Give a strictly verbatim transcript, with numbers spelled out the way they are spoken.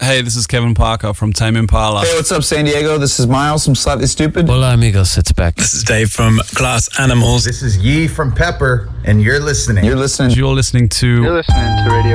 Hey, this is Kevin Parker from Tame Impala. Hey, what's up, San Diego? This is Miles from Slightly Stupid. Hola, amigos. It's Beck. This is Dave from Glass Animals. This is Yee from Pepper, and you're listening. You're listening. You're listening to... You're listening to Radio